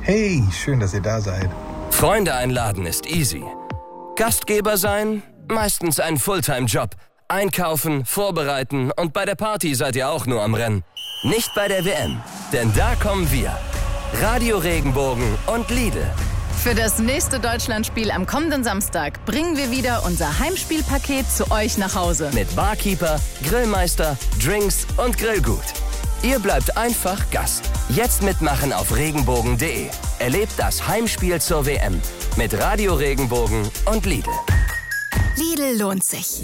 Hey, schön, dass ihr da seid. Freunde einladen ist easy. Gastgeber sein? Meistens ein Fulltime-Job. Einkaufen, vorbereiten und bei der Party seid ihr auch nur am Rennen. Nicht bei der WM, denn da kommen wir. Radio Regenbogen und Lidl. Für das nächste Deutschlandspiel am kommenden Samstag bringen wir wieder unser Heimspielpaket zu euch nach Hause. Mit Barkeeper, Grillmeister, Drinks und Grillgut. Ihr bleibt einfach Gast. Jetzt mitmachen auf regenbogen.de. Erlebt das Heimspiel zur WM mit Radio Regenbogen und Lidl. Lidl lohnt sich.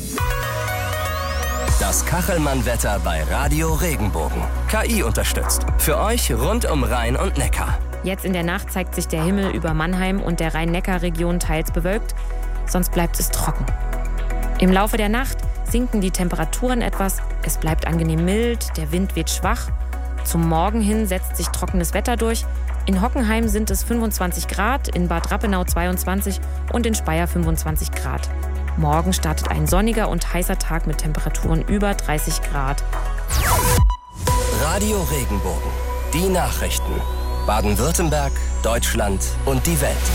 Das Kachelmann-Wetter bei Radio Regenbogen. KI unterstützt. Für euch rund um Rhein und Neckar. Jetzt in der Nacht zeigt sich der Himmel über Mannheim und der Rhein-Neckar-Region teils bewölkt, sonst bleibt es trocken. Im Laufe der Nacht sinken die Temperaturen etwas, es bleibt angenehm mild, der Wind wird schwach. Zum Morgen hin setzt sich trockenes Wetter durch. In Hockenheim sind es 25 Grad, in Bad Rappenau 22 und in Speyer 25 Grad. Morgen startet ein sonniger und heißer Tag mit Temperaturen über 30 Grad. Radio Regenbogen. Die Nachrichten. Baden-Württemberg, Deutschland und die Welt.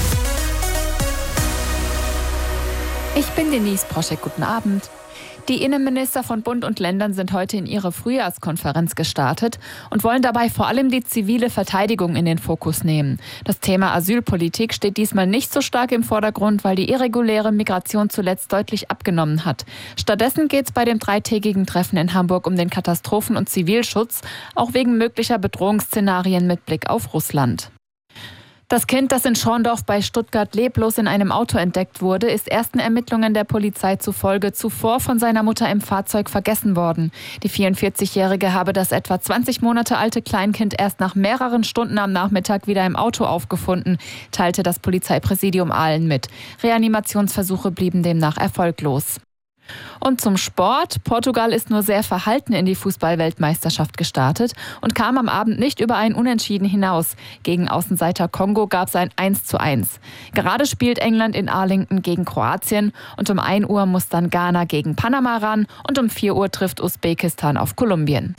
Ich bin Denise Proschek, guten Abend. Die Innenminister von Bund und Ländern sind heute in ihre Frühjahrskonferenz gestartet und wollen dabei vor allem die zivile Verteidigung in den Fokus nehmen. Das Thema Asylpolitik steht diesmal nicht so stark im Vordergrund, weil die irreguläre Migration zuletzt deutlich abgenommen hat. Stattdessen geht es bei dem dreitägigen Treffen in Hamburg um den Katastrophen- und Zivilschutz, auch wegen möglicher Bedrohungsszenarien mit Blick auf Russland. Das Kind, das in Schorndorf bei Stuttgart leblos in einem Auto entdeckt wurde, ist ersten Ermittlungen der Polizei zufolge zuvor von seiner Mutter im Fahrzeug vergessen worden. Die 44-Jährige habe das etwa 20 Monate alte Kleinkind erst nach mehreren Stunden am Nachmittag wieder im Auto aufgefunden, teilte das Polizeipräsidium Aalen mit. Reanimationsversuche blieben demnach erfolglos. Und zum Sport. Portugal ist nur sehr verhalten in die Fußball-Weltmeisterschaft gestartet und kam am Abend nicht über ein Unentschieden hinaus. Gegen Außenseiter Kongo gab es ein 1:1. Gerade spielt England in Arlington gegen Kroatien und um 1 Uhr muss dann Ghana gegen Panama ran und um 4 Uhr trifft Usbekistan auf Kolumbien.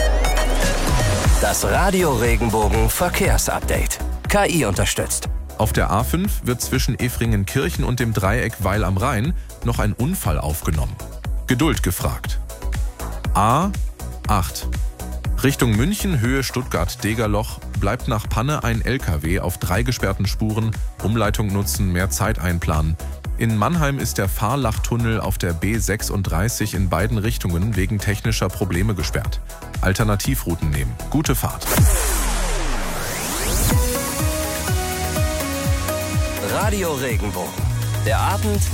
Das Radio Regenbogen Verkehrsupdate. KI unterstützt. Auf der A5 wird zwischen Efringenkirchen und dem Dreieck Weil am Rhein noch ein Unfall aufgenommen. Geduld gefragt. A8. Richtung München, Höhe Stuttgart-Degerloch, bleibt nach Panne ein LKW auf 3 gesperrten Spuren. Umleitung nutzen, mehr Zeit einplanen. In Mannheim ist der Fahrlachtunnel auf der B36 in beiden Richtungen wegen technischer Probleme gesperrt. Alternativrouten nehmen. Gute Fahrt. Radio Regenbogen. Der Abend